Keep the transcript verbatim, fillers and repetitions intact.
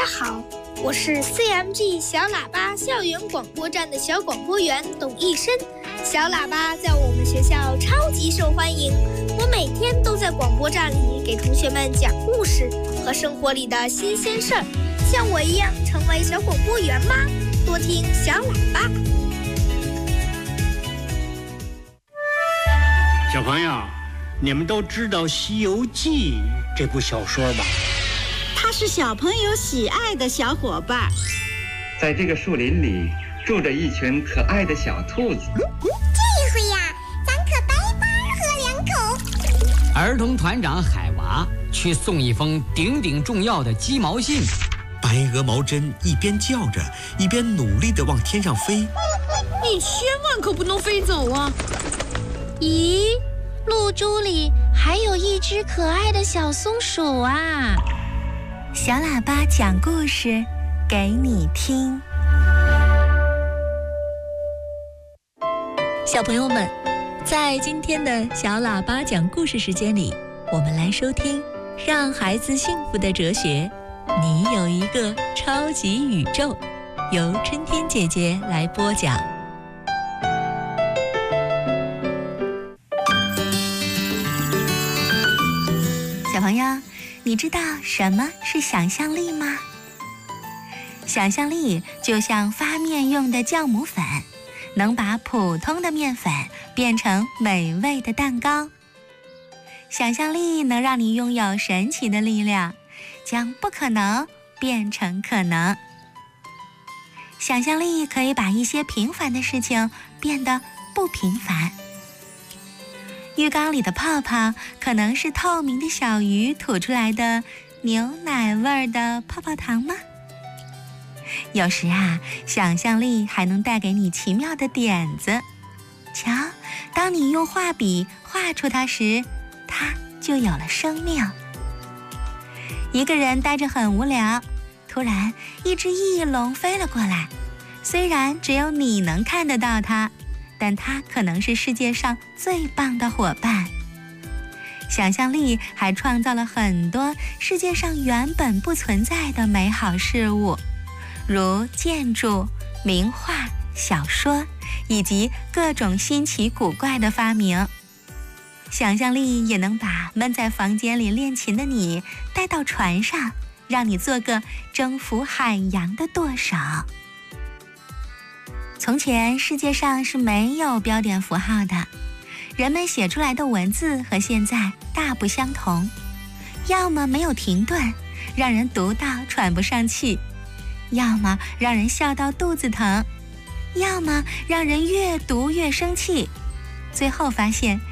好，我是 C M G 小喇叭校园广播站的小广播员董一生。小喇叭在我们学校超级受欢迎，我每天都在广播站里给同学们讲故事和生活里的新鲜事儿。像我一样成为小广播员吗？多听小喇叭。 小朋友，你们都知道《西游记》这部小说吧？ 它是小朋友喜爱的小伙伴。 在这个树林里住着一群可爱的小兔子。 这回呀，咱可掰掰喝两口。 儿童团长海娃去送一封顶顶重要的鸡毛信。 白鹅毛针一边叫着，一边努力地往天上飞。 你千万可不能飞走啊！ 咦，露珠里还有一只可爱的小松鼠啊！ 小喇叭讲故事给你听。 小朋友们，在今天的小喇叭讲故事时间里，我们来收听让孩子幸福的哲学。你有一个超级宇宙，由春天姐姐来播讲。 小朋友，你知道什么是想象力吗？想象力就像发面用的酵母粉，能把普通的面粉变成美味的蛋糕。想象力能让你拥有神奇的力量，将不可能变成可能。想象力可以把一些平凡的事情变得不平凡。浴缸里的泡泡可能是透明的小鱼吐出来的牛奶味的泡泡糖吗？有时啊，想象力还能带给你奇妙的点子。瞧，当你用画笔画出它时，它就有了生命。一个人呆着很无聊，突然一只翼龙飞了过来，虽然只有你能看得到它，但它可能是世界上最棒的伙伴。想象力还创造了很多世界上原本不存在的美好事物，如建筑、名画、小说，以及各种新奇古怪的发明。想象力也能把闷在房间里练琴的你带到船上，让你做个征服海洋的舵手。从前世界上是没有标点符号的，人们写出来的文字和现在大不相同，要么没有停顿，让人读到喘不上气，要么让人笑到肚子疼，要么让人越读越生气，最后发现